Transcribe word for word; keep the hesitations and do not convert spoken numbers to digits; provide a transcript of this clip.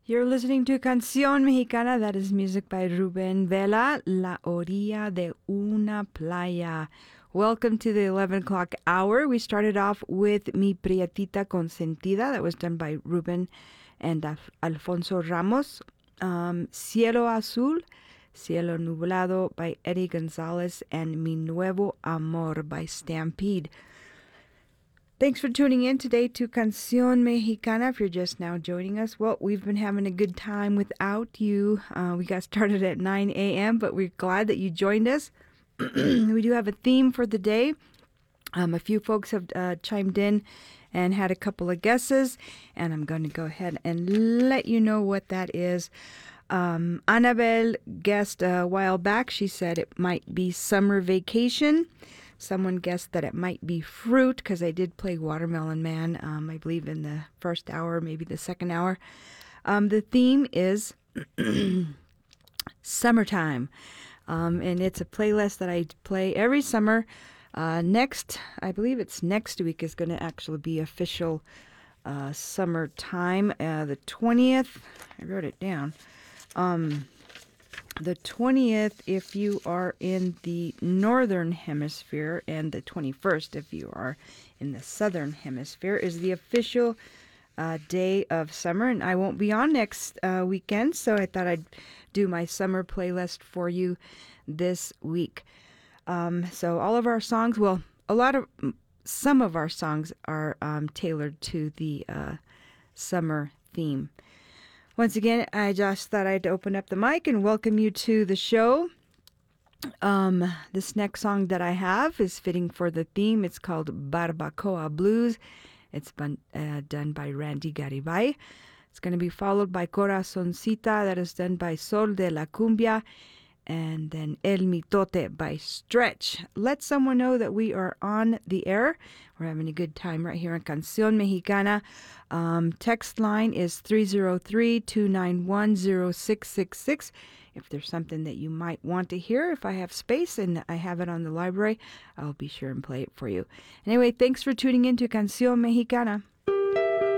You're listening to Canción Mexicana. That is music by Ruben Vela, La Orilla de una Playa. Welcome to the eleven o'clock hour. We started off with Mi Prietita Consentida. That was done by Ruben and Af- Alfonso Ramos. Um, Cielo Azul, Cielo Nublado by Eddie Gonzalez, and Mi Nuevo Amor by Stampede. Thanks for tuning in today to Canción Mexicana. If you're just now joining us, well, we've been having a good time without you. Uh, we got started at nine a.m., but we're glad that you joined us. We do have a theme for the day. Um, a few folks have uh, chimed in and had a couple of guesses, and I'm going to go ahead and let you know what that is. Um, Annabelle guessed a while back. She said it might be summer vacation. Someone guessed that it might be fruit because I did play Watermelon Man, um, I believe in the first hour, maybe the second hour. Um, the theme is summertime, um, and it's a playlist that I play every summer. Uh, next, I believe it's next week is going to actually be official uh, summertime. Uh, the twentieth, I wrote it down. Um, The twentieth if you are in the northern hemisphere, and the twenty-first if you are in the southern hemisphere, is the official uh, day of summer. And I won't be on next uh, weekend, so I thought I'd do my summer playlist for you this week. Um, so all of our songs, well, a lot of, some of our songs are um, tailored to the uh, summer theme. Once again, I just thought I'd open up the mic and welcome you to the show. Um, this next song that I have is fitting for the theme. It's called Barbacoa Blues. It's been uh, done by Randy Garibay. It's going to be followed by Corazoncita, that is done by Sol de la Cumbia, and then El Mitote by Stretch. Let someone know that we are on the air. We're having a good time right here on Canción Mexicana. Um, text line is three oh three, two nine one, oh six six six. If there's something that you might want to hear, if I have space and I have it on the library, I'll be sure and play it for you. Anyway, thanks for tuning in to Canción Mexicana.